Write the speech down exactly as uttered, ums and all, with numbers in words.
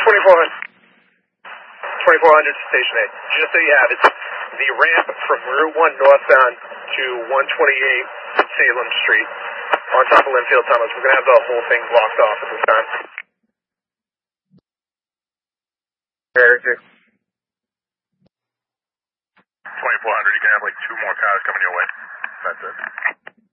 twenty-four hundred. twenty-four hundred to Station eight. Just so you have it, the ramp from Route one northbound to one twenty-eight Salem Street on top of Linfield Tunnels. We're going to have the whole thing blocked off at this time. twenty-four hundred, you can have like two more cars coming your way. That's it.